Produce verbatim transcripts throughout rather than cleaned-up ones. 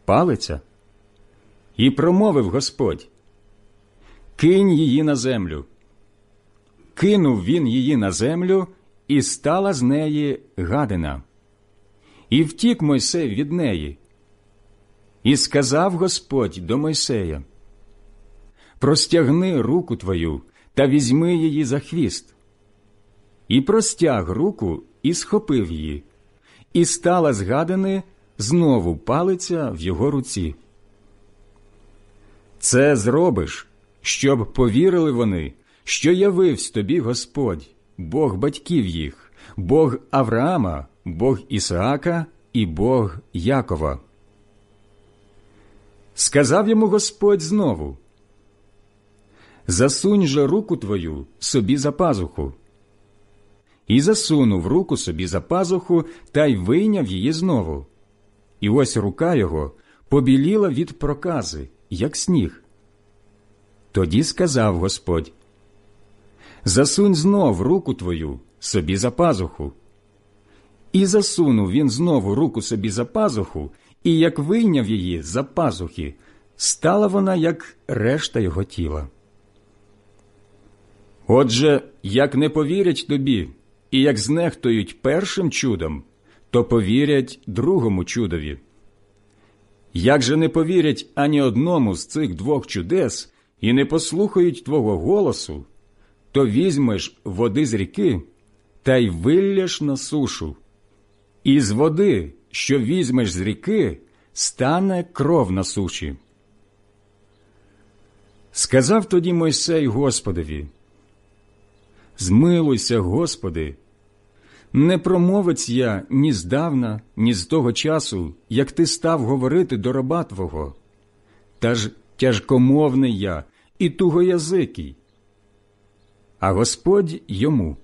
палиця? І промовив Господь: кинь її на землю. Кинув він її на землю, і стала з неї гадина. І втік Мойсей від неї. І сказав Господь до Мойсея: простягни руку твою та візьми її за хвіст. І простяг руку і схопив її, і стала з гадини знову палиця в його руці. Це зробиш, щоб повірили вони, що явився тобі Господь, Бог батьків їх, Бог Авраама, Бог Ісаака і Бог Якова. Сказав йому Господь знову: засунь же руку твою собі за пазуху. І засунув руку собі за пазуху, та й вийняв її знову. І ось рука його побіліла від прокази, як сніг. Тоді сказав Господь: засунь знов руку твою собі за пазуху. І засунув він знову руку собі за пазуху, і як вийняв її за пазухи, стала вона, як решта його тіла. Отже, як не повірять тобі, і як знехтують першим чудом, то повірять другому чудові. Як же не повірять ані одному з цих двох чудес і не послухають твого голосу, то візьмеш води з ріки та й вилляш на сушу. І з води, що візьмеш з ріки, стане кров на суші. Сказав тоді Мойсей Господові: змилуйся, Господи, не промовець я ні здавна, ні з того часу, як ти став говорити до раба твого. Та ж тяжкомовний я і тугоязикий. А Господь йому: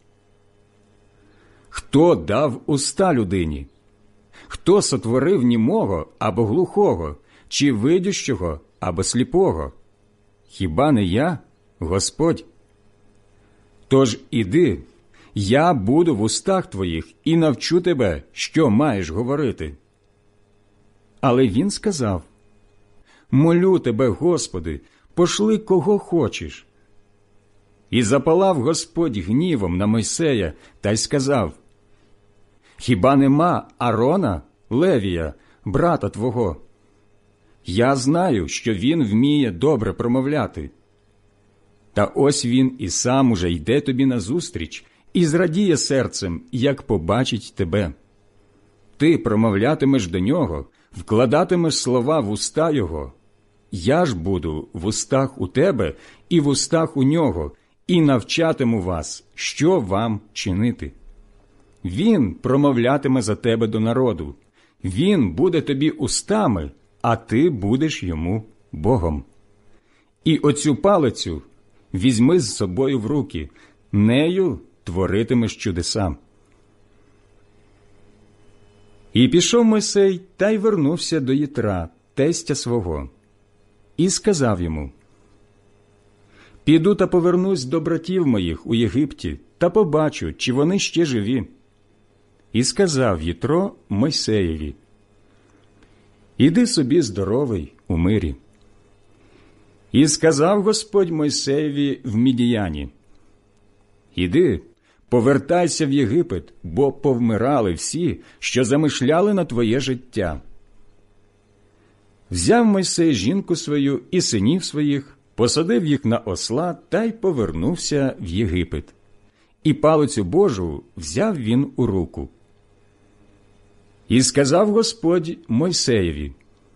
хто дав уста людині? Хто сотворив німого або глухого, чи видющого або сліпого? Хіба не я, Господь? Тож іди, я буду в устах твоїх і навчу тебе, що маєш говорити. Але він сказав: молю тебе, Господи, пошли кого хочеш. І запалав Господь гнівом на Мойсея та й сказав: хіба нема Арона, Левія, брата твого? Я знаю, що він вміє добре промовляти. Та ось він і сам уже йде тобі назустріч і зрадіє серцем, як побачить тебе. Ти промовлятимеш до нього, вкладатимеш слова в уста його. Я ж буду в устах у тебе і в устах у нього, і навчатиму вас, що вам чинити. Він промовлятиме за тебе до народу. Він буде тобі устами, а ти будеш йому Богом. І оцю палицю візьми з собою в руки, нею творитимеш чудеса. І пішов Мойсей та й вернувся до Єтра, тестя свого, і сказав йому: піду та повернусь до братів моїх у Єгипті та побачу, чи вони ще живі. І сказав Єтро Мойсеєві: іди собі здоровий у мирі. І сказав Господь Мойсеєві в Мідіяні: іди, повертайся в Єгипет, бо повмирали всі, що замишляли на твоє життя. Взяв Мойсей жінку свою і синів своїх, посадив їх на осла та й повернувся в Єгипет. І палицю Божу взяв він у руку. І сказав Господь Мойсеєві: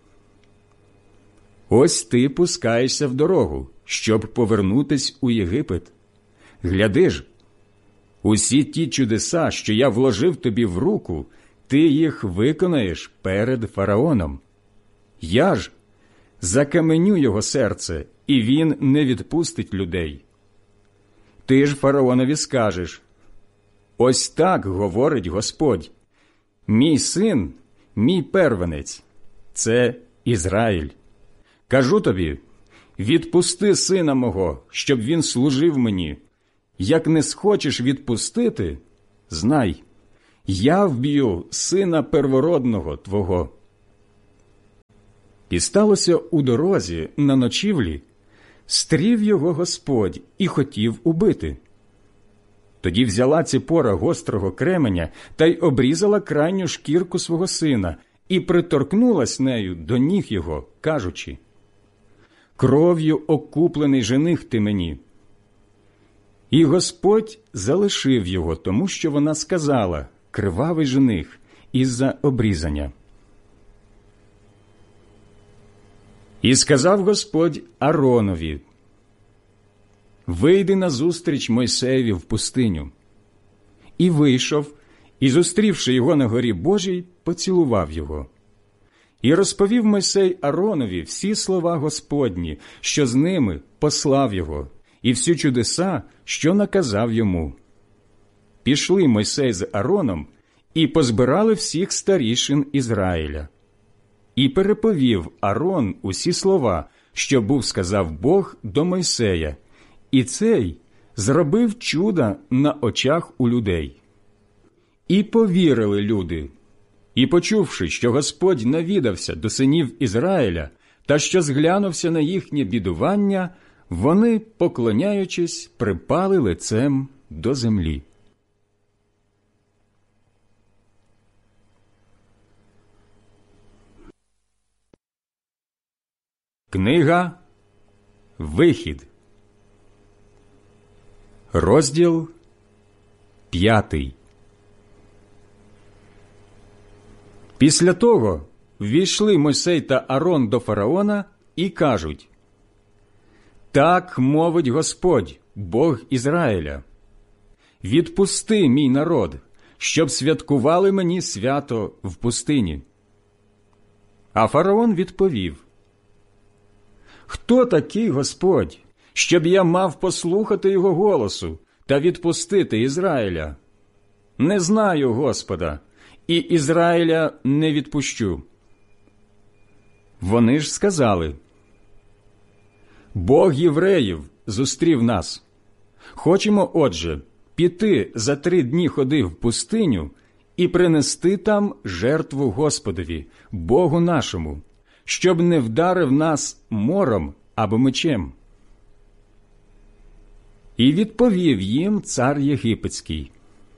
ось ти пускаєшся в дорогу, щоб повернутись у Єгипет. Гляди ж, усі ті чудеса, що я вложив тобі в руку, ти їх виконаєш перед фараоном. Я ж закаменю його серце, і він не відпустить людей. Ти ж фараонові скажеш: ось так говорить Господь: мій син, мій первенець, це Ізраїль. Кажу тобі, відпусти сина мого, щоб він служив мені. Як не схочеш відпустити, знай, я вб'ю сина первородного твого. І сталося у дорозі на ночівлі, стрів його Господь і хотів убити. Тоді взяла Ципора гострого кременя та й обрізала крайню шкірку свого сина і приторкнулась нею до ніг його, кажучи: «Кров'ю окуплений жених ти мені». І Господь залишив його, тому що вона сказала: «Кривавий жених» із-за обрізання. І сказав Господь Ааронові: «Вийди назустріч Мойсеєві в пустиню». І вийшов, і, зустрівши його на горі Божій, поцілував його. І розповів Мойсей Ааронові всі слова Господні, що з ними послав його, і всі чудеса, що наказав йому. Пішли Мойсей з Аароном і позбирали всіх старішин Ізраїля. І переповів Аарон усі слова, що був сказав Бог до Мойсея, і цей зробив чуда на очах у людей. І повірили люди, і, почувши, що Господь навідався до синів Ізраїля та що зглянувся на їхнє бідування, вони, поклоняючись, припали лицем до землі. Книга Вихід, розділ п'ятий. Після того ввійшли Мойсей та Аарон до фараона і кажуть: «Так мовить Господь, Бог Ізраїля: відпусти мій народ, щоб святкували мені свято в пустині». А фараон відповів: «Хто такий Господь, щоб я мав послухати його голосу та відпустити Ізраїля? Не знаю Господа, і Ізраїля не відпущу». Вони ж сказали: «Бог євреїв зустрів нас. Хочемо, отже, піти за три дні ходи в пустиню і принести там жертву Господові, Богу нашому, щоб не вдарив нас мором або мечем». І відповів їм цар єгипетський: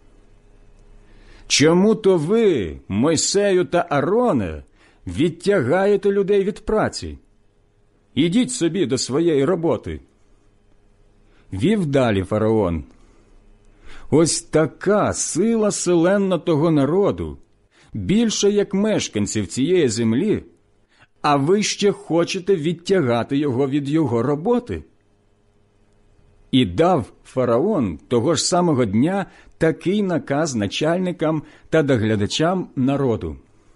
«Чому то ви, Мойсею та Аароне, відтягаєте людей від праці? Ідіть собі до своєї роботи». Вів далі фараон: «Ось така сила селенна того народу, більше як мешканців цієї землі, а ви ще хочете відтягати його від його роботи?» І дав фараон того ж самого дня такий наказ начальникам та доглядачам народу: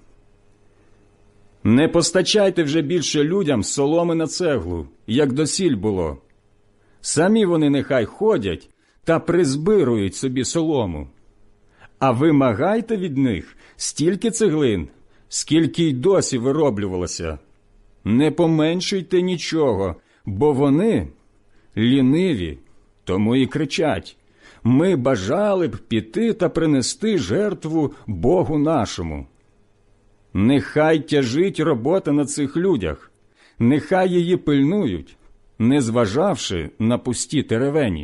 «Не постачайте вже більше людям соломи на цеглу, як досіль було. Самі вони нехай ходять та призбирують собі солому. А вимагайте від них стільки цеглин, скільки й досі вироблювалося. Не поменшуйте нічого, бо вони ліниві, тому і кричать: ми бажали б піти та принести жертву Богу нашому. Нехай тяжить робота на цих людях, нехай її пильнують, не зважавши на пусті теревені».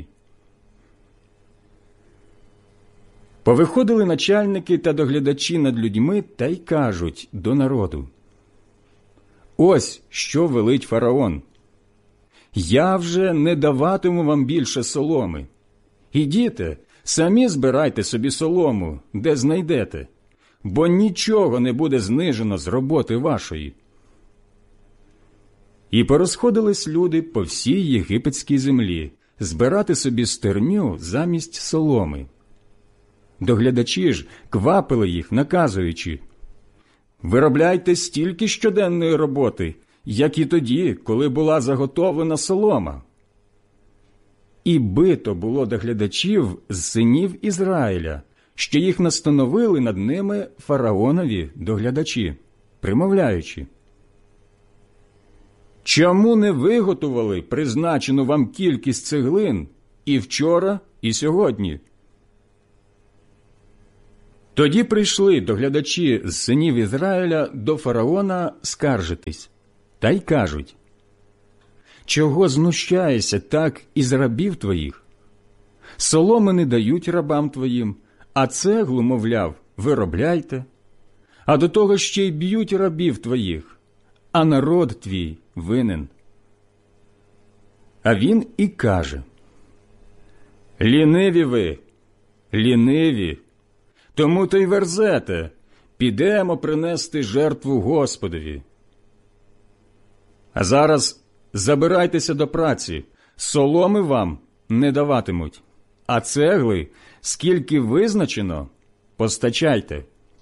Повиходили начальники та доглядачі над людьми та й кажуть до народу: «Ось що велить фараон: я вже не даватиму вам більше соломи. Ідіте, самі збирайте собі солому, де знайдете, бо нічого не буде знижено з роботи вашої». І порозходились люди по всій єгипетській землі збирати собі стерню замість соломи. Доглядачі ж квапили їх, наказуючи: «Виробляйте стільки щоденної роботи, як і тоді, коли була заготовлена солома». І бито було доглядачів з синів Ізраїля, що їх настановили над ними фараонові доглядачі, примовляючи: «Чому не виготовили призначену вам кількість цеглин і вчора, і сьогодні?» Тоді прийшли доглядачі з синів Ізраїля до фараона скаржитись. та й кажуть: чого знущаєшся так із рабів твоїх? Соломи не дають рабам твоїм, а цеглу, мовляв, виробляйте. А до того ще й б'ють рабів твоїх, а народ твій винен. А він і каже: ліниві ви, ліниві, тому то й верзете, підемо принести жертву Господові. А зараз забирайтеся до праці, соломи вам не даватимуть, а цегли, скільки визначено, постачайте.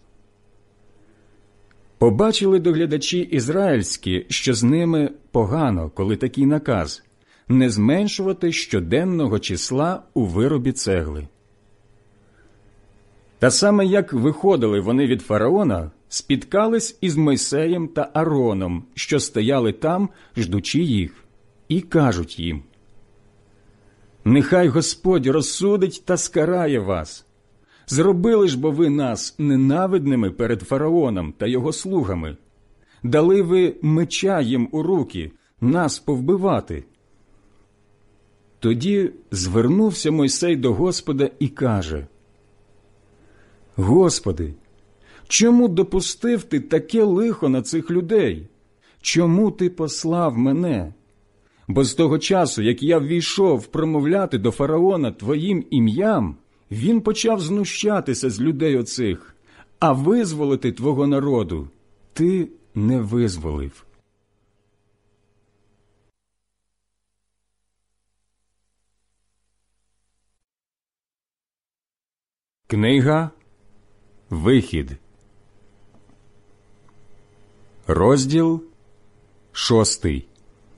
Побачили доглядачі ізраїльські, що з ними погано, коли такий наказ – не зменшувати щоденного числа у виробі цегли. Та саме як виходили вони від фараона, спіткались із Мойсеєм та Аароном, що стояли там, ждучи їх, і кажуть їм: нехай Господь розсудить та скарає вас. Зробили ж бо ви нас ненавидними перед фараоном та його слугами. Дали ви меча їм у руки, нас повбивати. Тоді звернувся Мойсей до Господа і каже: Господи, чому допустив ти таке лихо на цих людей? Чому ти послав мене? Бо з того часу, як я ввійшов промовляти до фараона твоїм ім'ям, він почав знущатися з людей оцих, а визволити твого народу ти не визволив. Книга Вихід, розділ шостий.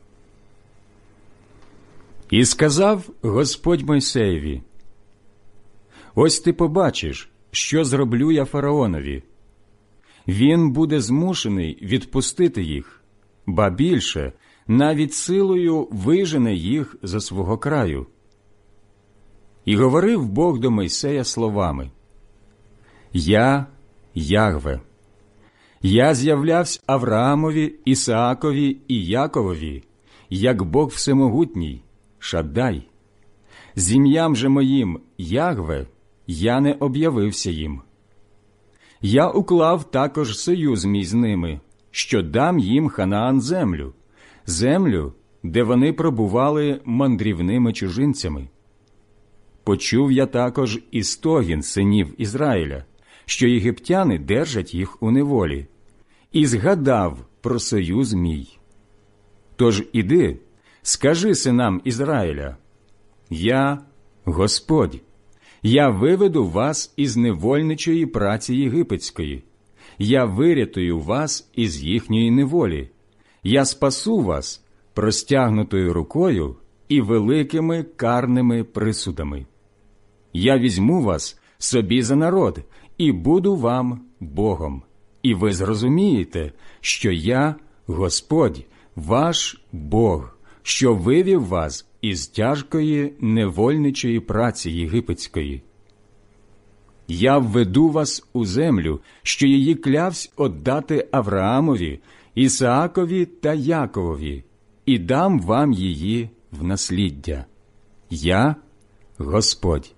І сказав Господь Мойсеєві: ось ти побачиш, що зроблю я фараонові. Він буде змушений відпустити їх, ба більше, навіть силою вижене їх зо свого краю. І говорив Бог до Мойсея словами: Я Ягве. Я з'являвся Авраамові, Ісаакові і Яковові, як Бог всемогутній, Шаддай. З ім'ям же моїм Ягве я не об'явився їм. Я уклав також союз мій з ними, що дам їм Ханаан землю, землю, де вони пробували мандрівними чужинцями. Почув я також і стогін синів Ізраїля, що єгиптяни держать їх у неволі, і згадав про союз мій. Тож іди, скажи синам Ізраїля: Я Господь, я виведу вас із невольничої праці єгипетської, я вирятую вас із їхньої неволі, я спасу вас простягнутою рукою і великими карними присудами. Я візьму вас собі за народ і буду вам Богом, і ви зрозумієте, що я Господь, ваш Бог, що вивів вас із тяжкої невольничої праці єгипетської. Я введу вас у землю, що її клявсь отдати Авраамові, Ісаакові та Яковові, і дам вам її в насліддя. Я Господь.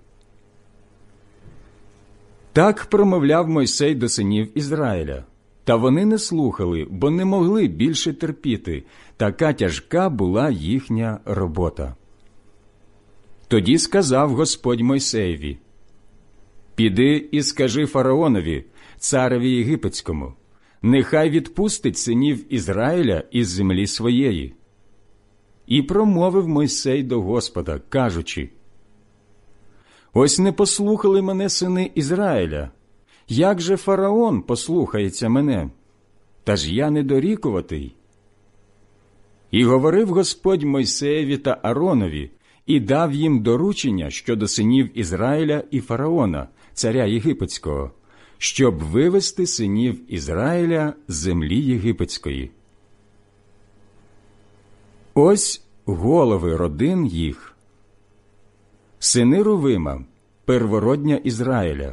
Так промовляв Мойсей до синів Ізраїля. Та вони не слухали, бо не могли більше терпіти, така тяжка була їхня робота. Тоді сказав Господь Мойсеєві: «Піди і скажи фараонові, цареві єгипетському, нехай відпустить синів Ізраїля із землі своєї». І промовив Мойсей до Господа, кажучи: «Ось не послухали мене сини Ізраїля. Як же фараон послухається мене? Та ж я недорікуватий». І говорив Господь Мойсеєві та Ааронові, і дав їм доручення щодо синів Ізраїля і фараона, царя єгипетського, щоб вивести синів Ізраїля з землі єгипетської. Ось голови родин їх. Сини Рувима, первородня Ізраїля: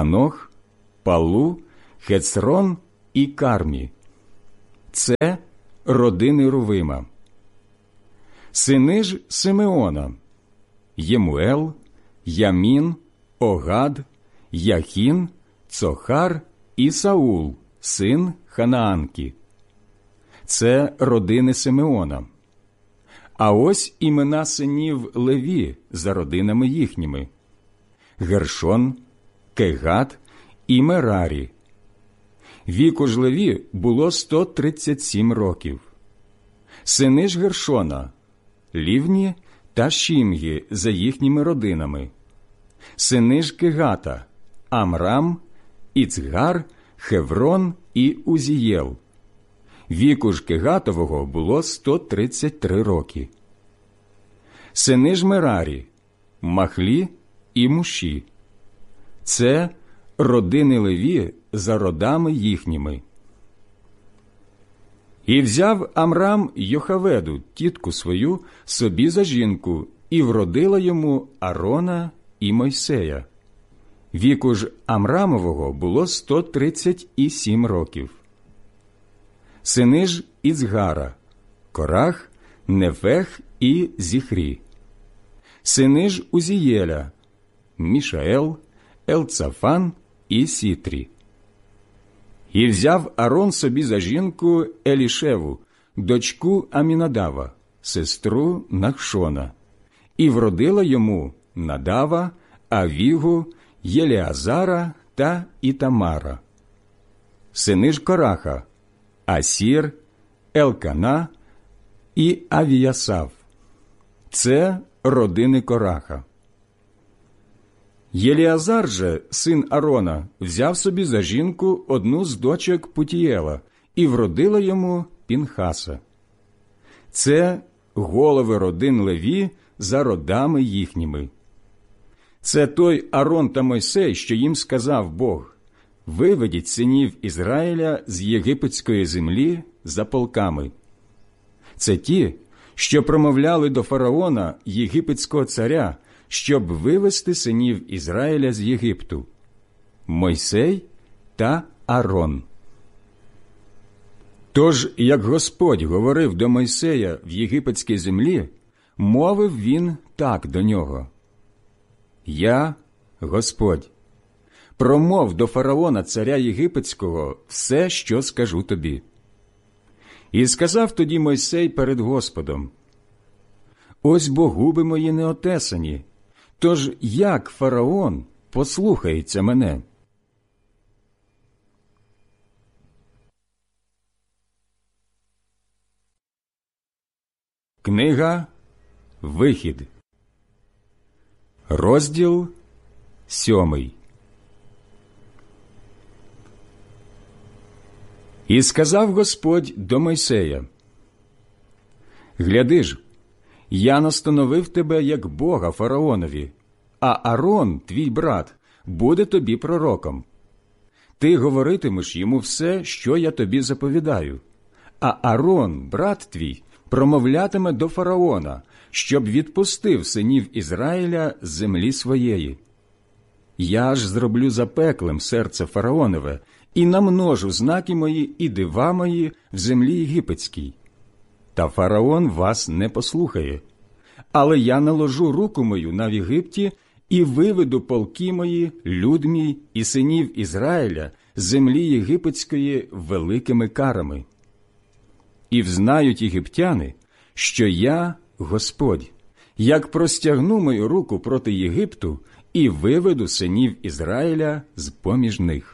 Ханох, Палу, Хецрон і Кармі. Це родини Рувима. Сини ж Симеона – Ємуел, Ямін, Огад, Яхін, Цохар і Саул, син Ханаанки. Це родини Симеона. А ось імена синів Леві за родинами їхніми: Гершон, Кегат і Мерарі. Віку ж Леві було сто тридцять сім років. Сини ж Гершона – Лівні та Шімгі за їхніми родинами. Сини ж Кегата – Амрам, Іцгар, Хеврон і Узієл. Віку ж Кегатового було сто тридцять три роки. Сини ж Мерарі – Махлі і Муші. Це родини Леві за родами їхніми. І взяв Амрам Йохаведу, тітку свою, собі за жінку, і вродила йому Арона і Мойсея. Віку ж Амрамового було сто тридцять сім років. Сини ж Іцгара – Корах, Нефех і Зіхрі. Сини ж Узієля – Мішаел, Елцафан і Сітрі. І взяв Арон собі за жінку Елішеву, дочку Амінадава, сестру Нахшона, і вродила йому Надава, Авігу, Єлеазара та Ітамара. Сини ж Кораха – Асір, Елкана і Авіясав. Це родини Кораха. Єлеазар же, син Арона, взяв собі за жінку одну з дочок Путієла і вродила йому Пінхаса. Це голови родин Леві за родами їхніми. Це той Арон та Мойсей, що їм сказав Бог: «Виведіть синів Ізраїля з єгипетської землі за полками». Це ті, що промовляли до фараона, єгипетського царя, щоб вивести синів Ізраїля з Єгипту: Мойсей та Арон. Тож, як Господь говорив до Мойсея в єгипетській землі, мовив він так до нього: «Я, Господь, промов до фараона, царя єгипетського, все, що скажу тобі». І сказав тоді Мойсей перед Господом: «Ось бо губи мої не отесані, тож як фараон послухається мене?» Книга Вихід, розділ сьомий. І сказав Господь до Мойсея: «Гляди ж, я настановив тебе як Бога фараонові, а Арон, твій брат, буде тобі пророком. Ти говоритимеш йому все, що я тобі заповідаю, а Арон, брат твій, промовлятиме до фараона, щоб відпустив синів Ізраїля з землі своєї. Я ж зроблю запеклим серце фараонове і намножу знаки мої і дива мої в землі єгипетській. Та фараон вас не послухає. Але я наложу руку мою на Єгипті і виведу полки мої, люд мій і синів Ізраїля з землі єгипетської великими карами. І взнають єгиптяни, що я Господь, як простягну мою руку проти Єгипту і виведу синів Ізраїля з-поміж них».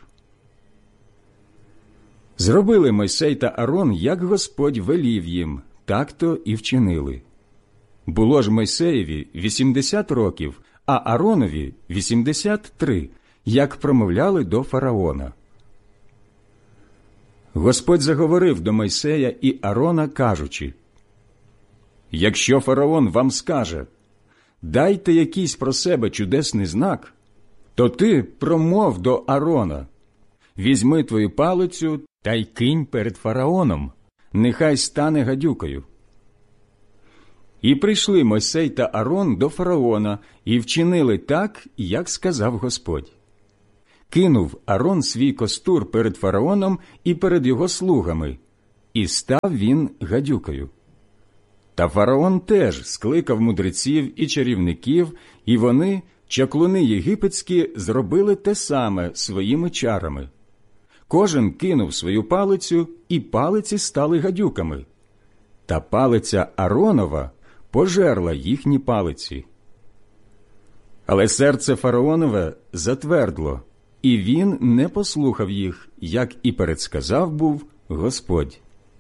Зробили Мойсей та Арон, як Господь велів їм, так-то і вчинили. Було ж Мойсеєві вісімдесят років, а Аронові вісімдесят три, як промовляли до фараона. Господь заговорив до Мойсея і Арона, кажучи: «Якщо фараон вам скаже: дайте якийсь про себе чудесний знак, то ти промов до Арона: візьми твою палицю та й кинь перед фараоном, нехай стане гадюкою». І прийшли Мойсей та Арон до фараона і вчинили так, як сказав Господь. Кинув Арон свій костур перед фараоном і перед його слугами, і став він гадюкою. Та фараон теж скликав мудреців і чарівників, і вони, чаклуни єгипетські, зробили те саме своїми чарами. Кожен кинув свою палицю, і палиці стали гадюками. Та палиця Аронова пожерла їхні палиці. Але серце фараонове затвердло, і він не послухав їх, як і передсказав був Господь.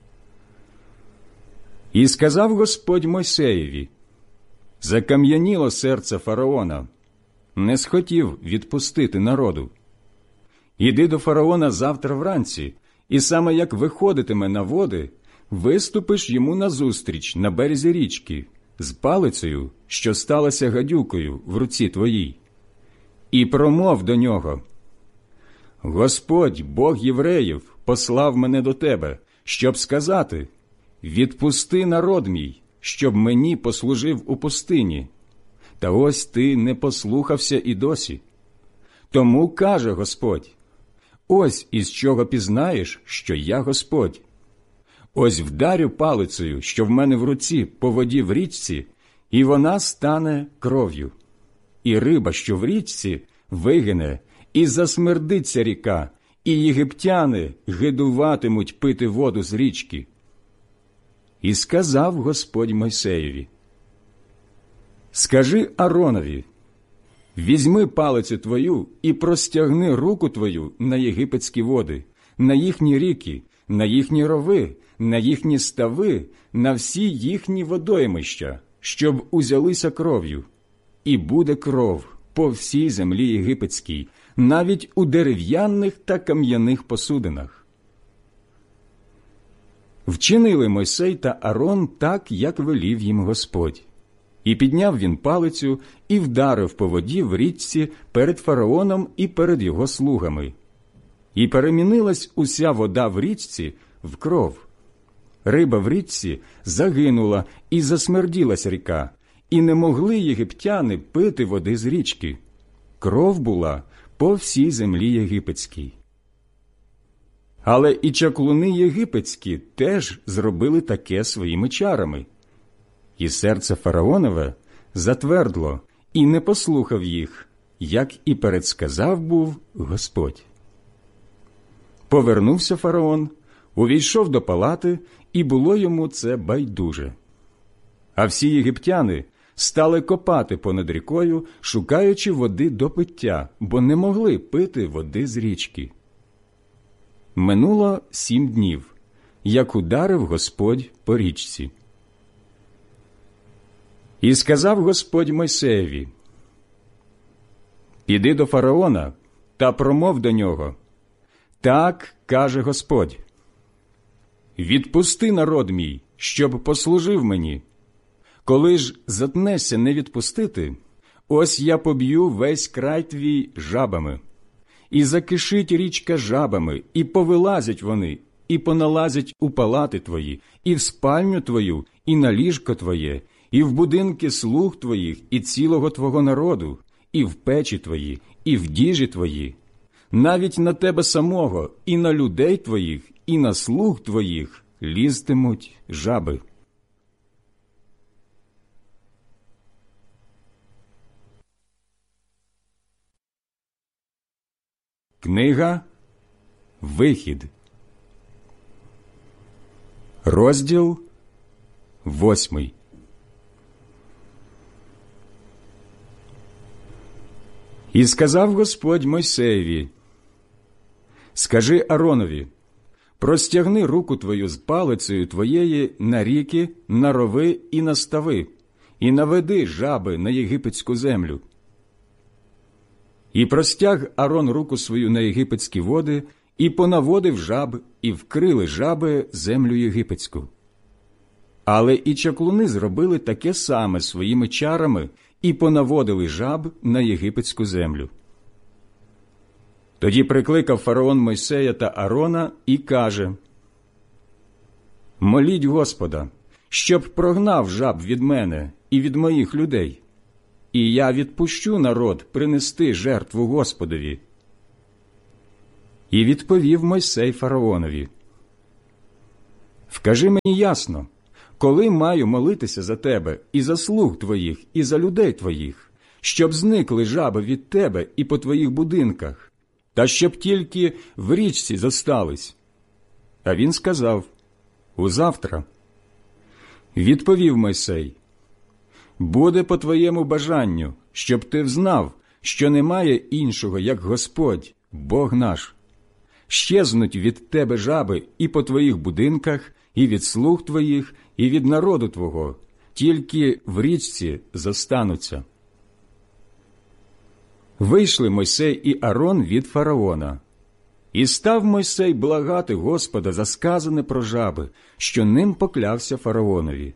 І сказав Господь Мойсеєві: «Закам'яніло серце фараона, не схотів відпустити народу. Іди до фараона завтра вранці, і саме як виходитиме на води, виступиш йому назустріч на березі річки з палицею, що сталася гадюкою в руці твоїй. І промов до нього: Господь, Бог євреїв, послав мене до тебе, щоб сказати: відпусти народ мій, щоб мені послужив у пустині. Та ось ти не послухався і досі. Тому каже Господь: ось із чого пізнаєш, що я Господь. Ось вдарю палицею, що в мене в руці, по воді в річці, і вона стане кров'ю. І риба, що в річці, вигине, і засмердиться ріка, і єгиптяни гидуватимуть пити воду з річки. І сказав Господь Мойсеєві: скажи Аронові: візьми палицю твою і простягни руку твою на єгипетські води, на їхні ріки, на їхні рови, на їхні стави, на всі їхні водоймища, щоб узялися кров'ю. І буде кров по всій землі єгипетській, навіть у дерев'яних та кам'яних посудинах. Вчинили Мойсей та Арон так, як велів їм Господь. І підняв він палицю і вдарив по воді в річці перед фараоном і перед його слугами. І перемінилась уся вода в річці в кров. Риба в річці загинула, і засмерділась ріка, і не могли єгиптяни пити води з річки. Кров була по всій землі єгипетській. Але і чаклуни єгипетські теж зробили таке своїми чарами. І серце фараонове затвердло, і не послухав їх, як і передсказав був Господь. Повернувся фараон, увійшов до палати, і було йому це байдуже. А всі єгиптяни стали копати понад рікою, шукаючи води до пиття, бо не могли пити води з річки. Минуло сім днів, як ударив Господь по річці. І сказав Господь Мойсеєві: піди до фараона та промов до нього: так каже Господь: відпусти народ мій, щоб послужив мені. Коли ж затнешся не відпустити, ось я поб'ю весь край твій жабами. І закишить річка жабами, і повилазять вони, і поналазять у палати твої, і в спальню твою, і на ліжко твоє, і в будинки слуг твоїх, і цілого твого народу, і в печі твої, і в діжі твої, навіть на тебе самого, і на людей твоїх, і на слуг твоїх лізтимуть жаби. Книга Вихід, розділ восьмий. І сказав Господь Мойсеєві: скажи Аронові: простягни руку твою з палицею твоєї на ріки, на рови і на стави, і наведи жаби на єгипетську землю. І простяг Арон руку свою на єгипетські води, і понаводив жаб, і вкрили жаби землю єгипетську. Але і чаклуни зробили таке саме своїми чарами, і понаводили жаб на єгипетську землю. Тоді прикликав фараон Мойсея та Арона і каже: моліть Господа, щоб прогнав жаб від мене і від моїх людей, і я відпущу народ принести жертву Господові. І відповів Мойсей фараонові: Вкажи мені ясно, коли маю молитися за тебе і за слуг твоїх, і за людей твоїх, щоб зникли жаби від тебе і по твоїх будинках, та щоб тільки в річці зостались. А він сказав: узавтра. Відповів Мойсей: буде по твоєму бажанню, щоб ти взнав, що немає іншого, як Господь, Бог наш. Щезнуть від тебе жаби і по твоїх будинках, і від слуг твоїх, і від народу твого, тільки в річці зостануться. Вийшли Мойсей і Арон від фараона. І став Мойсей благати Господа за сказане про жаби, що ним поклявся фараонові.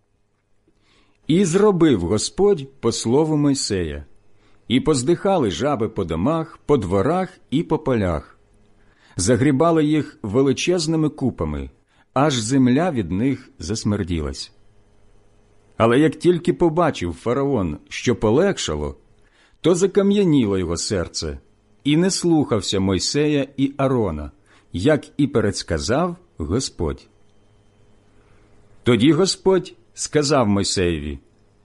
І зробив Господь по слову Мойсея, і поздихали жаби по домах, по дворах і по полях. Загрібали їх величезними купами, аж земля від них засмерділась. Але як тільки побачив фараон, що полегшало, то закам'яніло його серце, і не слухався Мойсея і Арона, як і передсказав Господь. Тоді Господь сказав Мойсеєві: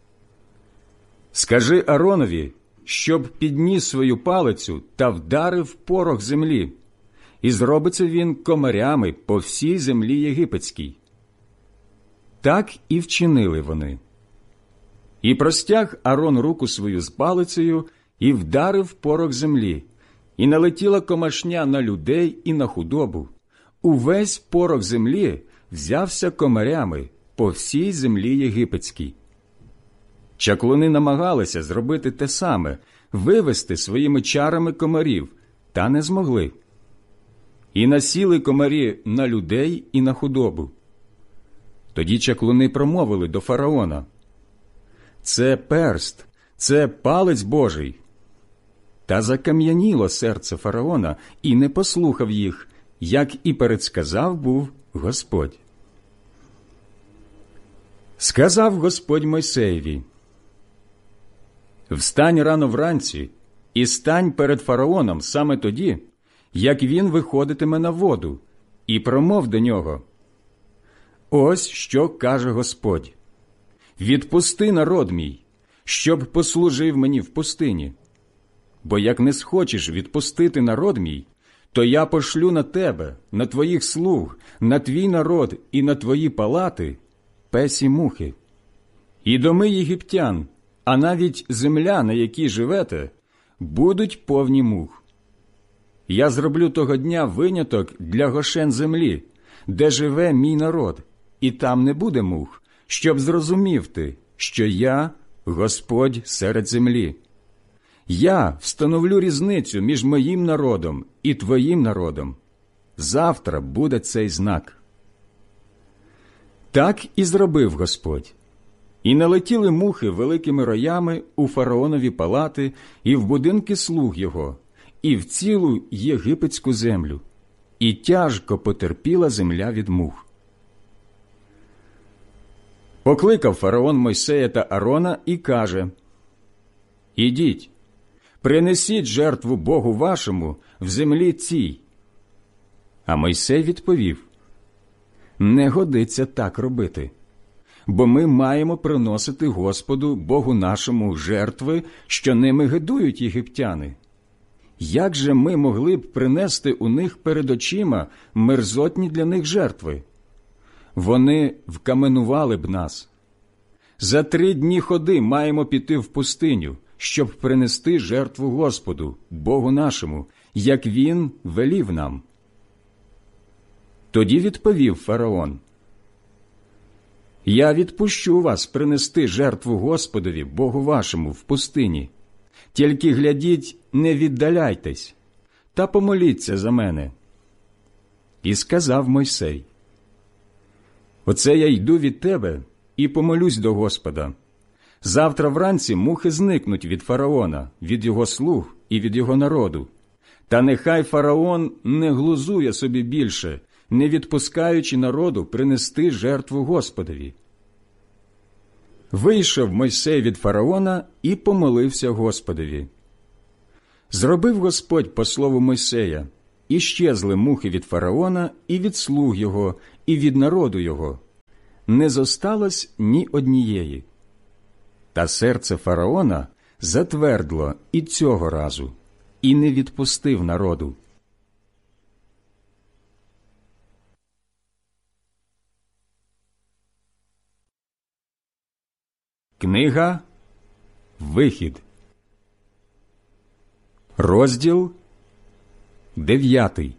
«Скажи Аронові, щоб підніс свою палицю та вдарив порох землі, і зробиться він комарями по всій землі єгипетській». Так і вчинили вони. І простяг Арон руку свою з палицею і вдарив порох землі, і налетіла комашня на людей і на худобу. Увесь порох землі взявся комарями по всій землі єгипетській. Чаклуни намагалися зробити те саме, вивести своїми чарами комарів, та не змогли. І насіли комарі на людей і на худобу. Тоді чаклуни промовили до фараона: «Це перст, це палець Божий». Та закам'яніло серце фараона і не послухав їх, як і передсказав був Господь. Сказав Господь Мойсеєві: «Встань рано вранці і стань перед фараоном саме тоді, як він виходитиме на воду, і промов до нього: ось що каже Господь: відпусти народ мій, щоб послужив мені в пустині. Бо як не схочеш відпустити народ мій, то я пошлю на тебе, на твоїх слуг, на твій народ і на твої палати песі мухи. І доми єгиптян, а навіть земля, на якій живете, будуть повні мух. Я зроблю того дня виняток для гошен землі, де живе мій народ, і там не буде мух, щоб зрозумів ти, що я – Господь серед землі. Я встановлю різницю між моїм народом і твоїм народом. Завтра буде цей знак». Так і зробив Господь. І налетіли мухи великими роями у фараонові палати і в будинки слуг його, і в цілу єгипетську землю, і тяжко потерпіла земля від мух. Покликав фараон Мойсея та Арона і каже: «Ідіть, принесіть жертву Богу вашому в землі цій». А Мойсей відповів: «Не годиться так робити, бо ми маємо приносити Господу, Богу нашому, жертви, що ними гидують єгиптяни. Як же ми могли б принести у них перед очима мерзотні для них жертви? Вони вкаменували б нас. За три дні ходи маємо піти в пустиню, щоб принести жертву Господу, Богу нашому, як Він велів нам». Тоді відповів фараон: «Я відпущу вас принести жертву Господові, Богу вашому, в пустині. Тільки глядіть, не віддаляйтесь, та помоліться за мене». І сказав Мойсей: «Оце я йду від тебе і помолюсь до Господа. Завтра вранці мухи зникнуть від фараона, від його слуг і від його народу. Та нехай фараон не глузує собі більше, не відпускаючи народу принести жертву Господові». Вийшов Мойсей від фараона і помолився Господові. Зробив Господь по слову Мойсея, і щезли мухи від фараона і від слуг його, і від народу його не зосталось ні однієї. Та серце фараона затвердло і цього разу, і не відпустив народу. Книга Вихід, розділ дев'ятий.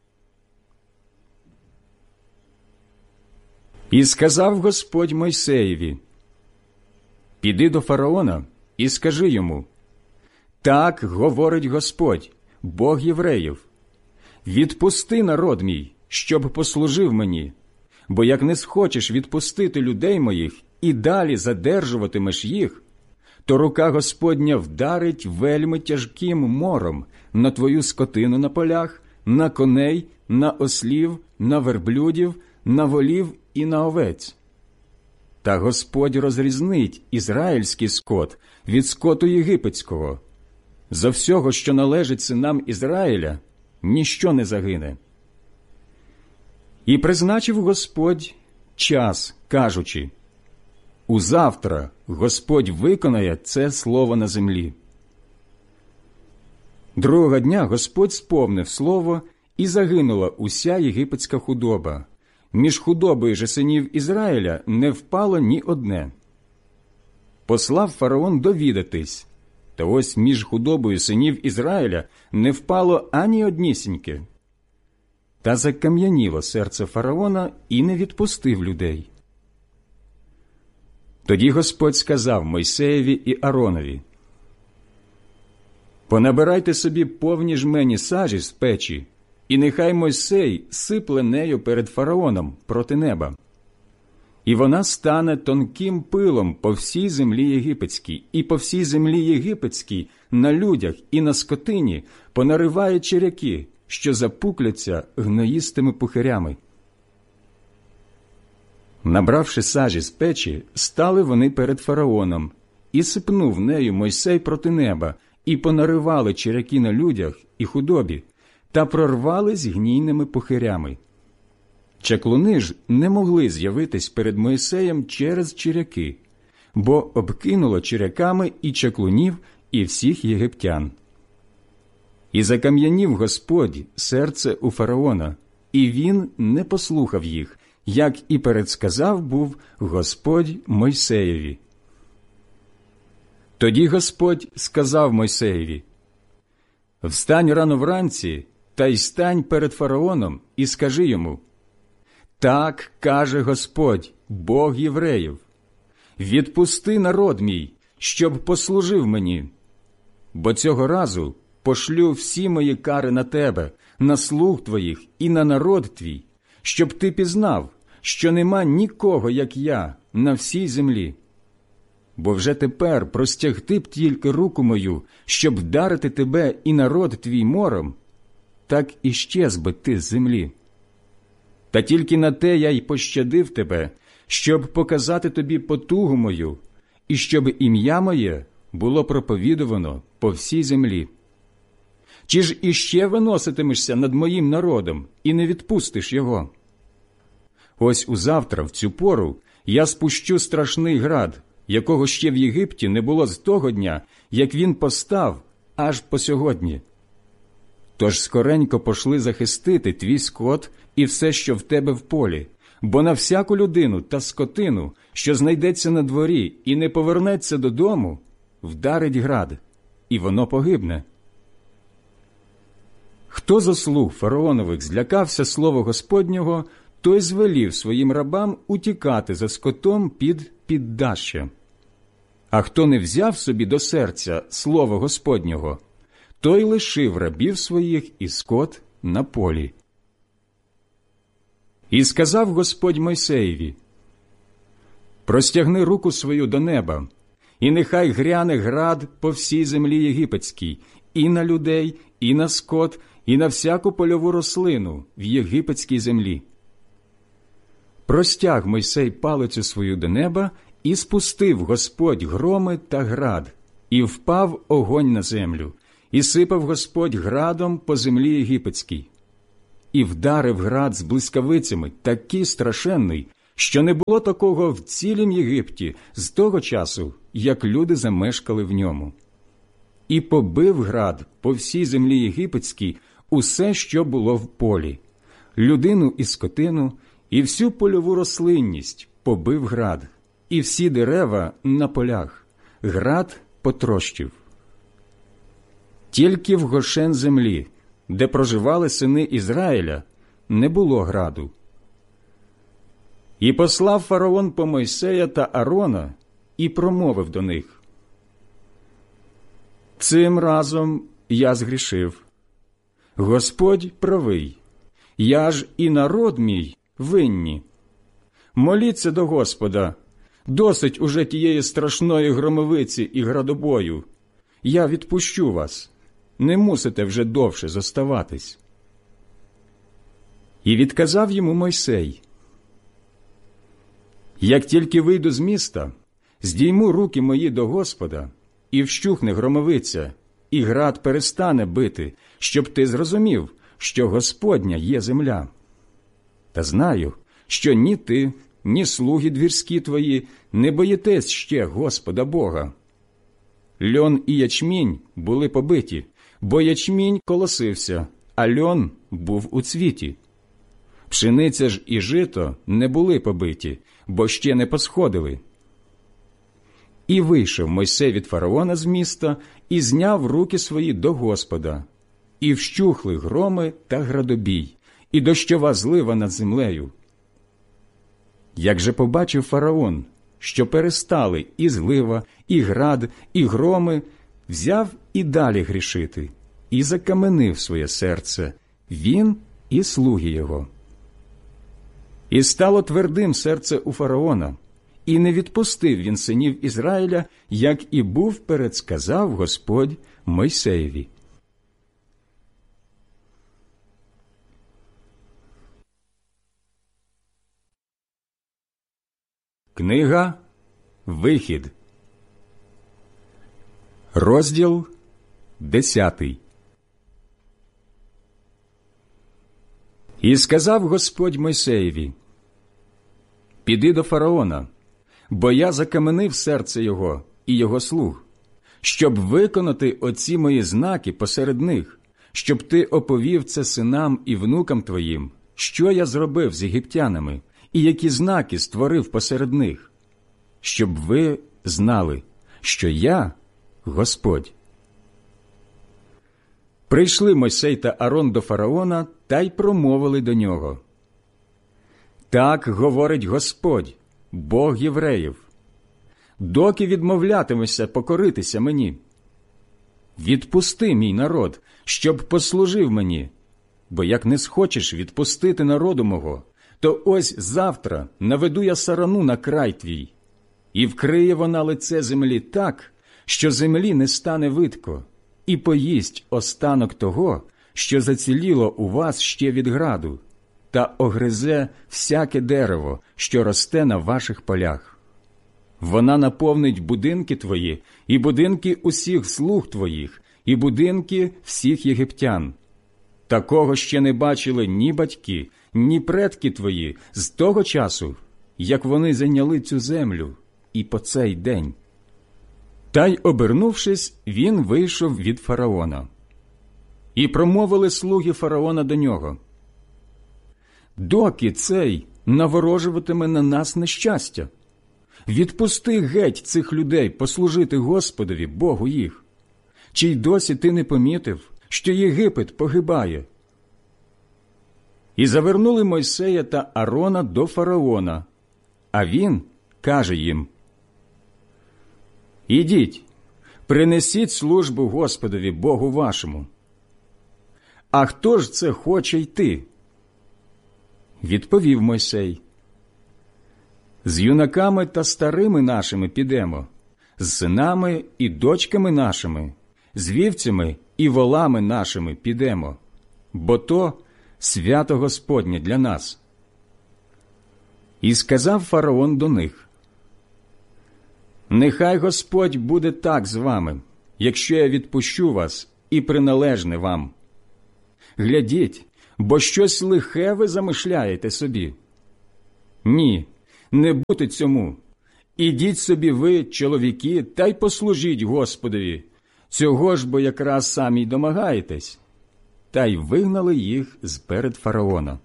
І сказав Господь Мойсеєві: «Піди до фараона і скажи йому: так говорить Господь, Бог євреїв, відпусти народ мій, щоб послужив мені, бо як не схочеш відпустити людей моїх і далі задержуватимеш їх, то рука Господня вдарить вельми тяжким мором на твою скотину на полях, на коней, на ослів, на верблюдів, на волів і на овець. Та Господь розрізнить ізраїльський скот від скоту єгипетського. За всього, що належить синам Ізраїля, ніщо не загине». І призначив Господь час, кажучи: «Узавтра Господь виконає це слово на землі». Другого дня Господь сповнив слово, і загинула уся єгипетська худоба. Між худобою же синів Ізраїля не впало ні одне. Послав фараон довідатись, та ось між худобою синів Ізраїля не впало ані однісіньке. Та закам'яніло серце фараона і не відпустив людей. Тоді Господь сказав Мойсеєві і Ааронові: «Понабирайте собі повні жмені сажі з печі, і нехай Мойсей сипле нею перед фараоном проти неба. І вона стане тонким пилом по всій землі єгипетській, і по всій землі єгипетській на людях і на скотині понариває черяки, що запукляться гноїстими пухирями». Набравши сажі з печі, стали вони перед фараоном, і сипнув нею Мойсей проти неба, і понаривали черяки на людях і худобі, та прорвались гнійними пухирями. Чаклуни ж не могли з'явитись перед Мойсеєм через черяки, бо обкинуло черяками і чаклунів, і всіх єгиптян. І закам'янів Господь серце у фараона, і він не послухав їх, як і передсказав був Господь Мойсеєві. Тоді Господь сказав Мойсеєві: «Встань рано вранці, та й стань перед фараоном, і скажи йому: так каже Господь, Бог євреїв, відпусти народ мій, щоб послужив мені. Бо цього разу пошлю всі мої кари на тебе, на слуг твоїх і на народ твій, щоб ти пізнав, що нема нікого, як я, на всій землі. Бо вже тепер простягти б тільки руку мою, щоб вдарити тебе і народ твій мором, так і щез би ти з землі. Та тільки на те я й пощадив тебе, щоб показати тобі потугу мою, і щоб ім'я моє було проповідувано по всій землі. Чи ж іще виноситимешся над моїм народом і не відпустиш його? Ось узавтра, в цю пору, я спущу страшний град, якого ще в Єгипті не було з того дня, як він постав, аж по сьогодні. Тож скоренько пошли захистити твій скот і все, що в тебе в полі, бо на всяку людину та скотину, що знайдеться на дворі і не повернеться додому, вдарить град, і воно погибне». Хто зо слуг фараонових злякався слова Господнього, той звелів своїм рабам утікати за скотом під піддашшя. А хто не взяв собі до серця слова Господнього, той лишив рабів своїх і скот на полі. І сказав Господь Мойсеєві: «Простягни руку свою до неба, і нехай гряне град по всій землі єгипетській, і на людей, і на скот, і на всяку польову рослину в єгипетській землі». Простяг Мойсей палицю свою до неба, і спустив Господь громи та град, і впав огонь на землю, і сипав Господь градом по землі єгипетській. і вдарив град з блискавицями такий страшенний, що не було такого в цілім Єгипті з того часу, як люди замешкали в ньому. І побив град по всій землі єгипетській усе, що було в полі, людину і скотину, і всю польову рослинність побив град, і всі дерева на полях град потрощив. Тільки в Гошен землі, де проживали сини Ізраїля, не було граду. І послав фараон по Мойсея та Аарона і промовив до них: «Цим разом я згрішив. Господь правий, я ж і народ мій винні. Моліться до Господа, досить уже тієї страшної громовиці і градобою. Я відпущу вас, не мусите вже довше зоставатись». І відказав йому Мойсей: «Як тільки вийду з міста, здійму руки мої до Господа, і вщухне громовиця, і град перестане бити, щоб ти зрозумів, що Господня є земля. Та знаю, що ні ти, ні слуги двірські твої не боїтесь ще Господа Бога. Льон і ячмінь були побиті, бо ячмінь колосився, а льон був у цвіті. Пшениця ж і жито не були побиті, бо ще не посходили». І вийшов Мойсей від фараона з міста і зняв руки свої до Господа. І вщухли громи та градобій, і дощова злива над землею. Як же побачив фараон, що перестали і злива, і град, і громи, взяв і далі грішити, і закаменив своє серце, він і слуги його. І стало твердим серце у фараона, і не відпустив він синів Ізраїля, як і був передсказав Господь Мойсеєві. Книга Вихід, розділ десятий. І сказав Господь Мойсеєві: «Піди до фараона, бо я закаменив серце його і його слуг, щоб виконати оці мої знаки посеред них, щоб ти оповів це синам і внукам твоїм, що я зробив з єгиптянами, і які знаки створив посеред них, щоб ви знали, що я Господь». Прийшли Мойсей та Аарон до фараона та й промовили до нього: «Так говорить Господь, Бог євреїв, доки відмовлятимешся покоритися мені? Відпусти мій народ, щоб послужив мені, бо як не схочеш відпустити народу мого, то ось завтра наведу я сарану на край твій, і вкриє вона лице землі так, що землі не стане видко, і поїсть останок того, що заціліло у вас ще від граду, та огризе всяке дерево, що росте на ваших полях. Вона наповнить будинки твої, і будинки усіх слуг твоїх, і будинки всіх єгиптян. Такого ще не бачили ні батьки, ні предки твої з того часу, як вони зайняли цю землю, і по цей день». Та й, обернувшись, він вийшов від фараона. І промовили слуги фараона до нього: «Доки цей наворожуватиме на нас нещастя? Відпусти геть цих людей послужити Господові, Богу їх. Чи й досі ти не помітив, що Єгипет погибає?» І завернули Мойсея та Аарона до фараона, а він каже їм: «Ідіть, принесіть службу Господові Богу вашому». «А хто ж це хоче йти?» Відповів Мойсей: «З юнаками та старими нашими підемо, з синами і дочками нашими, з вівцями і волами нашими підемо, бо то свято Господнє для нас». І сказав фараон до них: «Нехай Господь буде так з вами, якщо я відпущу вас і приналежне вам. Глядіть, Бо щось лихе ви замишляєте собі. Ні, не бути цьому. Ідіть собі ви, чоловіки, та й послужіть Господові. Цього ж бо якраз самі й домагаєтесь. Та й вигнали їх з-перед фараона.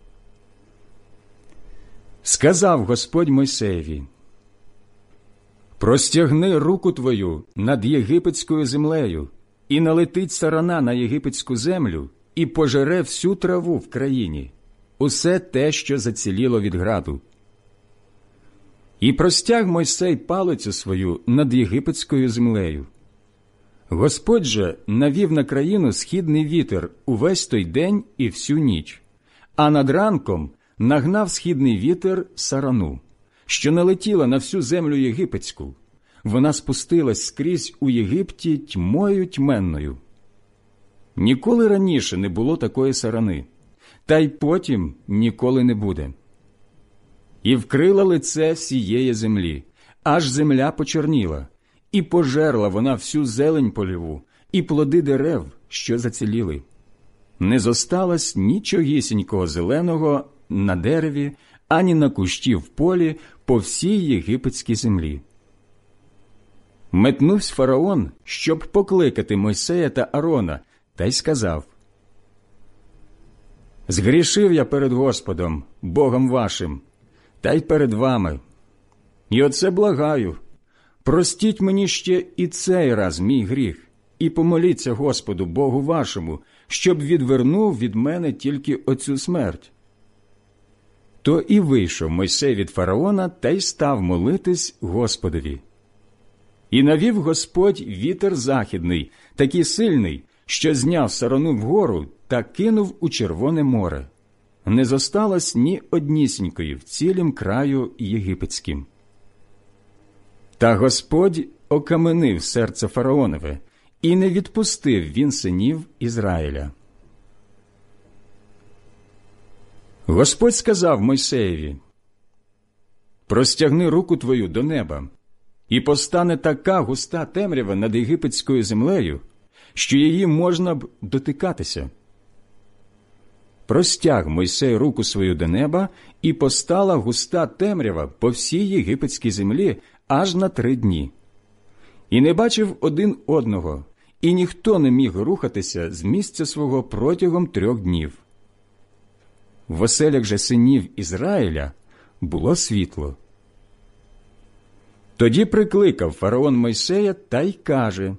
Сказав Господь Мойсеєві: «Простягни руку твою над єгипетською землею, і налетить сарана на єгипетську землю, і пожере всю траву в країні, усе те, що заціліло від граду». І простяг Мойсей палицю свою над єгипетською землею. Господь же навів на країну східний вітер увесь той день і всю ніч, а над ранком нагнав східний вітер сарану, що налетіла на всю землю єгипетську. Вона спустилась скрізь у Єгипті тьмою тьменною. Ніколи раніше не було такої сарани, та й потім ніколи не буде. І вкрила лице всієї землі, аж земля почорніла, і пожерла вона всю зелень польову, і плоди дерев, що заціліли. Не зосталось нічогісінького зеленого на дереві, ані на кущі в полі по всій єгипетській землі. Метнувсь фараон, щоб покликати Мойсея та Арона, та й сказав: «Згрішив я перед Господом, Богом вашим, та й перед вами. І оце благаю, простіть мені ще і цей раз мій гріх, і помоліться Господу, Богу вашому, щоб відвернув від мене тільки оцю смерть». То і вийшов Мойсей від фараона та й став молитись Господові. І навів Господь вітер західний, такий сильний, що зняв сарану вгору та кинув у Червоне море. Не зосталось ні однісінької в цілім краю єгипетським. Та Господь окаменив серце фараонове, і не відпустив він синів Ізраїля. Господь сказав Мойсеєві: «Простягни руку твою до неба, і постане така густа темрява над єгипетською землею, що її можна б дотикатися». Простяг Мойсей руку свою до неба, і постала густа темрява по всій єгипетській землі аж на три дні. І не бачив один одного, і ніхто не міг рухатися з місця свого протягом трьох днів. В оселях же синів Ізраїля було світло. Тоді прикликав фараон Мойсея та й каже: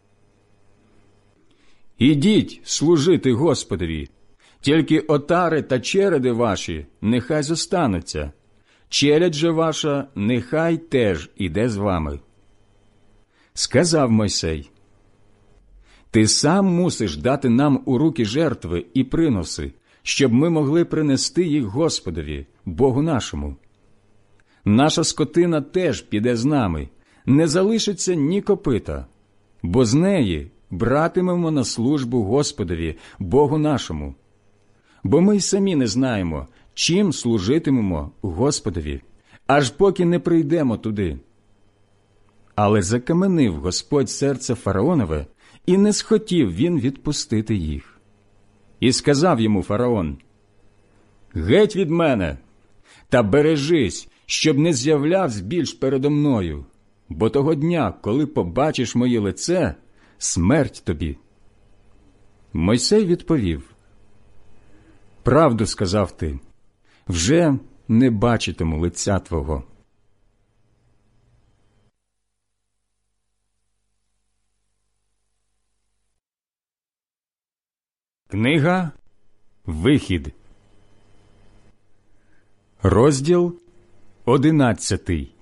«Ідіть служити Господові, тільки отари та череди ваші нехай зостануться, челядь же ваша нехай теж іде з вами». Сказав Мойсей: «Ти сам мусиш дати нам у руки жертви і приноси, щоб ми могли принести їх Господові, Богу нашому. Наша скотина теж піде з нами, не залишиться ні копита, бо з неї братимемо на службу Господові, Богу нашому. Бо ми й самі не знаємо, чим служитимемо Господові, аж поки не прийдемо туди». Але закаменив Господь серце фараонове, і не схотів він відпустити їх. І сказав йому фараон: «Геть від мене, та бережись, щоб не з'являвсь більш передо мною, бо того дня, коли побачиш моє лице, смерть тобі». Мойсей відповів: «Правду сказав ти, вже не бачитиму лиця твого». Книга Вихід, розділ одинадцятий.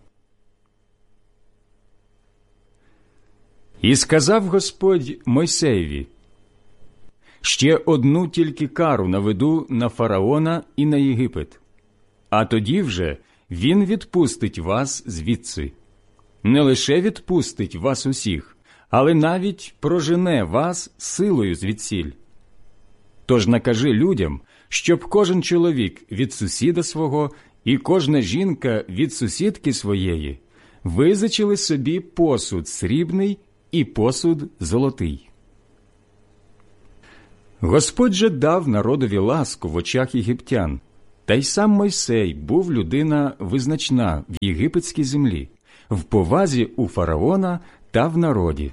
І сказав Господь Мойсеєві: «Ще одну тільки кару наведу на фараона і на Єгипет, а тоді вже він відпустить вас звідси. Не лише відпустить вас усіх, але навіть прожене вас силою звідсіль. Тож накажи людям, щоб кожен чоловік від сусіда свого і кожна жінка від сусідки своєї визичили собі посуд срібний і посуд золотий. Господь же дав народові ласку в очах єгиптян, та й сам Мойсей був людина визначна в єгипетській землі, в повазі у фараона та в народі.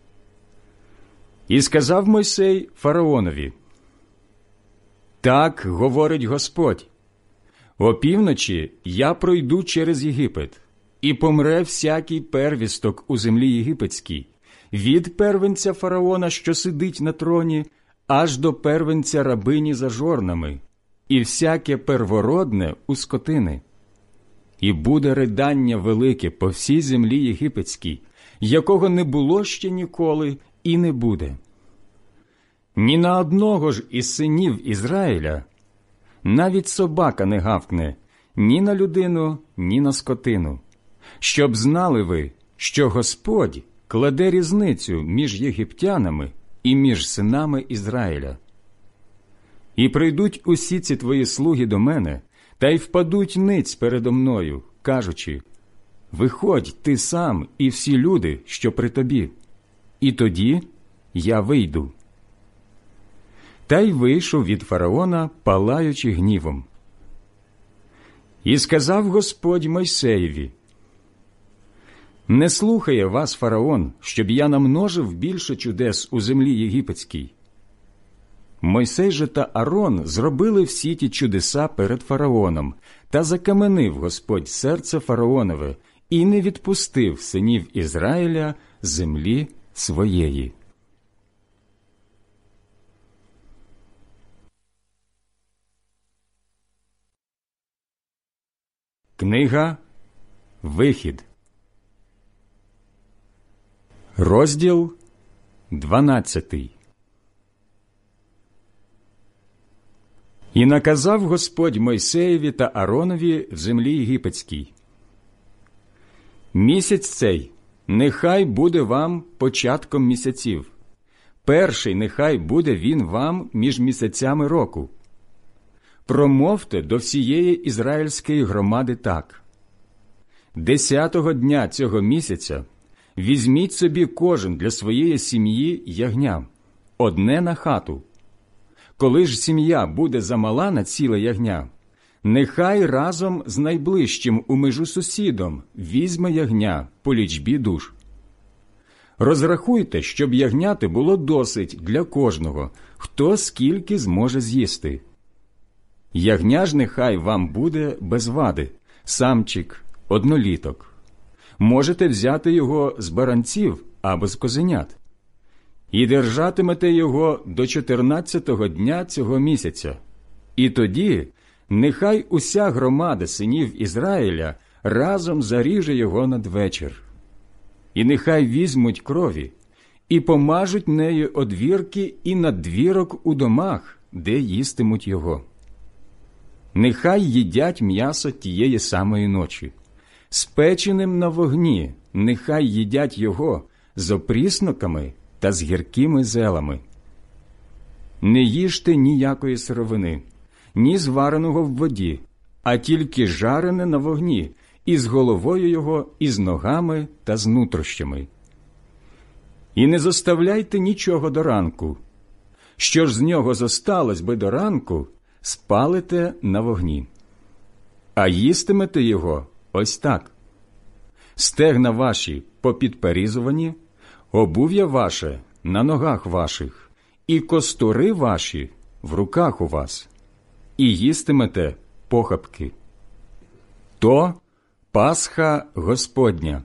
І сказав Мойсей фараонові: «Так говорить Господь, опівночі я пройду через Єгипет, і помре всякий первісток у землі єгипетській, від первенця фараона, що сидить на троні, аж до первенця рабині за жорнами, і всяке первородне у скотини. І буде ридання велике по всій землі єгипетській, якого не було ще ніколи і не буде. Ні на одного ж із синів Ізраїля навіть собака не гавкне ні на людину, ні на скотину, щоб знали ви, що Господь кладе різницю між єгиптянами і між синами Ізраїля. І прийдуть усі ці твої слуги до мене, та й впадуть ниць передо мною, кажучи: виходь ти сам і всі люди, що при тобі, і тоді я вийду». Та й вийшов від фараона, палаючи гнівом. І сказав Господь Мойсеєві: «Не слухає вас фараон, щоб я намножив більше чудес у землі єгипетській». Мойсей же та Арон зробили всі ті чудеса перед фараоном, та закаменив Господь серце фараонове і не відпустив синів Ізраїля з землі своєї. Книга Вихід, розділ дванадцятий. І наказав Господь Мойсеєві та Аронові в землі єгипетській: «Місяць цей нехай буде вам початком місяців, перший нехай буде він вам між місяцями року. Промовте до всієї ізраїльської громади так: десятого дня цього місяця візьміть собі кожен для своєї сім'ї ягня, одне на хату. Коли ж сім'я буде замала на ціле ягня, нехай разом з найближчим у межу сусідом візьме ягня по лічбі душ. Розрахуйте, щоб ягняти було досить для кожного, хто скільки зможе з'їсти. Ягня ж нехай вам буде без вади, самчик, одноліток. Можете взяти його з баранців або з козенят. І держатимете його до чотирнадцятого дня цього місяця. І тоді нехай уся громада синів Ізраїля разом заріже його надвечір. І нехай візьмуть крові і помажуть нею одвірки і надвірок у домах, де їстимуть його. Нехай їдять м'ясо тієї самої ночі. Спеченим на вогні нехай їдять його з опрісноками та з гіркими зелами. Не їжте ніякої сировини, ні звареного в воді, а тільки жарене на вогні, із головою його, і з ногами та з нутрощами. І не зоставляйте нічого до ранку. Що ж з нього зосталось би до ранку, спалите на вогні. А їстимете його ось так: стегна ваші попідперізувані, обув'я ваше на ногах ваших, і костури ваші в руках у вас, і їстимете похапки. То Пасха Господня.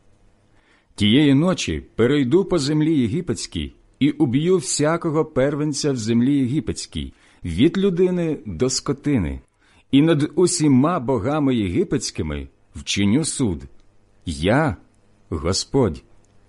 Тієї ночі перейду по землі єгипетській і уб'ю всякого первенця в землі єгипетській, від людини до скотини, і над усіма богами єгипетськими вчиню суд. Я Господь.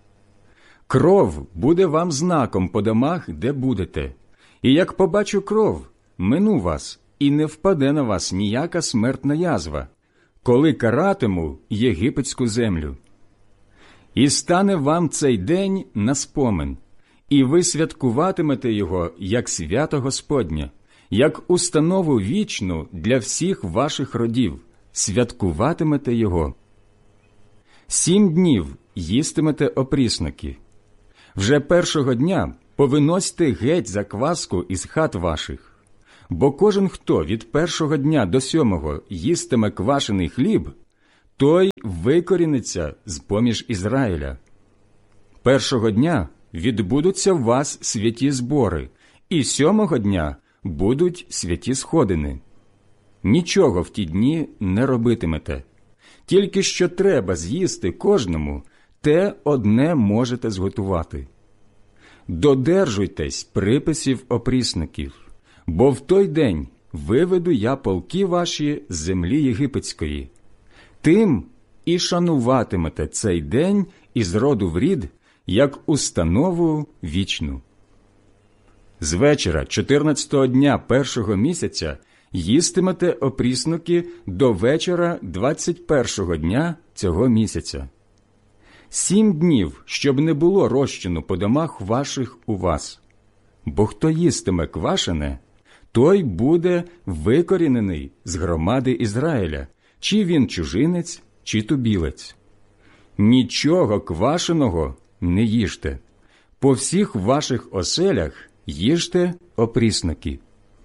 Кров буде вам знаком по домах, де будете, і як побачу кров, мину вас, і не впаде на вас ніяка смертна язва, коли каратиму єгипетську землю. І стане вам цей день на спомин, і ви святкуватимете його як свято Господнє, як установу вічну для всіх ваших родів, святкуватимете його. Сім днів їстимете опрісноки. Вже першого дня повиносьте геть закваску із хат ваших, бо кожен, хто від першого дня до сьомого їстиме квашений хліб, той викоріниться з-поміж Ізраїля. Першого дня відбудуться в вас святі збори, і сьомого дня будуть святі сходини. Нічого в ті дні не робитимете. Тільки що треба з'їсти кожному, те одне можете зготувати. Додержуйтесь приписів опрісників, бо в той день виведу я полки ваші з землі єгипетської. Тим і шануватимете цей день із роду в рід, як установу вічну. З вечора чотирнадцятого дня першого місяця їстимете опрісники до вечора двадцять першого дня цього місяця. Сім днів, щоб не було розчину по домах ваших у вас. Бо хто їстиме квашене, той буде викорінений з громади Ізраїля, чи він чужинець, чи тубілець. Нічого квашеного не їжте. По всіх ваших оселях їжте опрісники.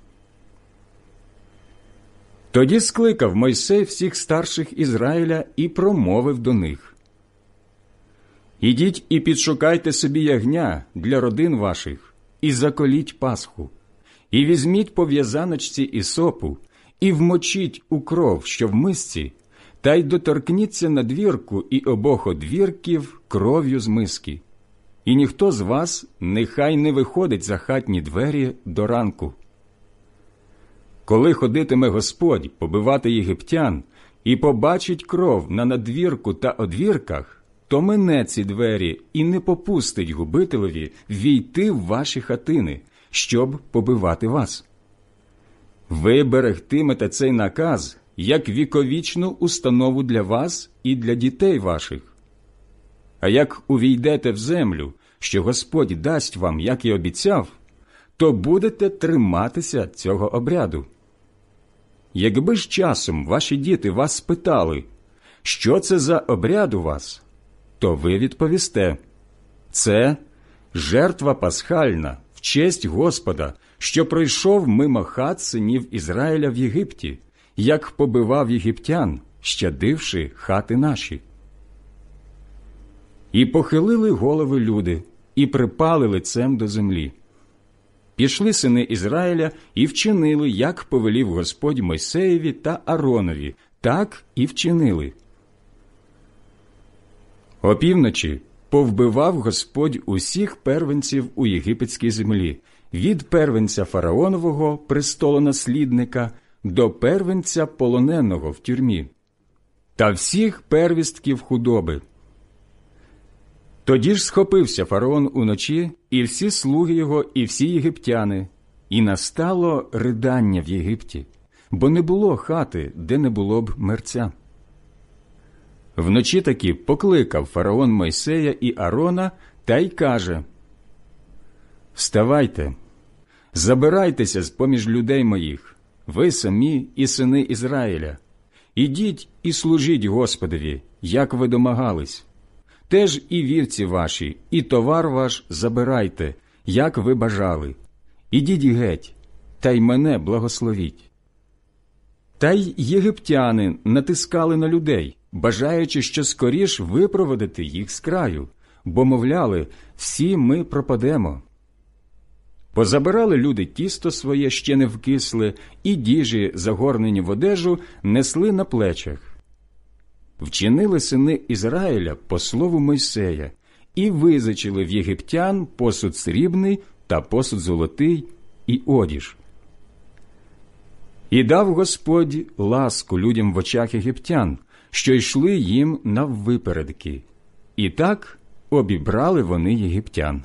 Тоді скликав Мойсей всіх старших Ізраїля і промовив до них: «Ідіть і підшукайте собі ягня для родин ваших, і заколіть Пасху, і візьміть по в'язаночці ісопу, і вмочіть у кров, що в мисці, та й доторкніться на двірку і обох одвірків кров'ю з миски. І ніхто з вас нехай не виходить за хатні двері до ранку. Коли ходитиме Господь побивати єгиптян і побачить кров на надвірку та одвірках, то мине ці двері і не попустить губителеві війти в ваші хатини, щоб побивати вас. Ви берегтимете цей наказ як віковічну установу для вас і для дітей ваших. А як увійдете в землю, що Господь дасть вам, як і обіцяв, то будете триматися цього обряду. Якби ж часом ваші діти вас спитали, що це за обряд у вас, то ви відповісте: це жертва пасхальна в честь Господа, що пройшов мимо хат синів Ізраїля в Єгипті, як побивав єгиптян, щадивши хати наші. І похилили голови люди, і припали лицем до землі. Пішли сини Ізраїля і вчинили, як повелів Господь Мойсеєві та Ааронові, так і вчинили. Опівночі повбивав Господь усіх первенців у єгипетській землі, від первенця фараонового престолонаслідника до первенця полоненого в тюрмі, та всіх первістків худоби. Тоді ж схопився фараон уночі, і всі слуги його, і всі єгиптяни, і настало ридання в Єгипті, бо не було хати, де не було б мерця. Вночі таки покликав фараон Мойсея і Аарона та й каже: «Вставайте, забирайтеся з-поміж людей моїх, ви самі і сини Ізраїля. Ідіть і служіть Господові, як ви домагались. Теж і вівці ваші, і товар ваш забирайте, як ви бажали. Ідіть геть, та й мене благословіть». Та й єгиптяни натискали на людей, бажаючи, що скоріш випроводити їх з краю, бо мовляли: «Всі ми пропадемо». Позабирали люди тісто своє, ще не вкисле, і діжі, загорнені в одежу, несли на плечах. Вчинили сини Ізраїля по слову Мойсея і визичили в єгиптян посуд срібний та посуд золотий і одіж. І дав Господь ласку людям в очах єгиптян, що йшли їм наввипередки. І так обібрали вони єгиптян.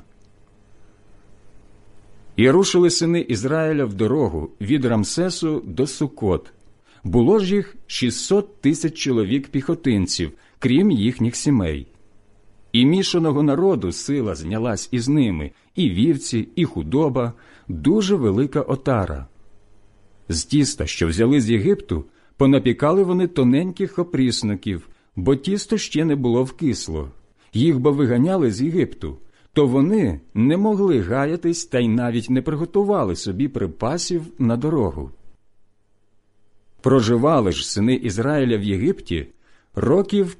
І рушили сини Ізраїля в дорогу від Рамсесу до Сукот. Було ж їх шістсот тисяч чоловік піхотинців, крім їхніх сімей. І мішаного народу сила знялась із ними, і вівці, і худоба, дуже велика отара. З тіста, що взяли з Єгипту, понапікали вони тоненьких опрісників, бо тісто ще не було вкисло. Їх бо виганяли з Єгипту, то вони не могли гаятись та й навіть не приготували собі припасів на дорогу. Проживали ж сини Ізраїля в Єгипті років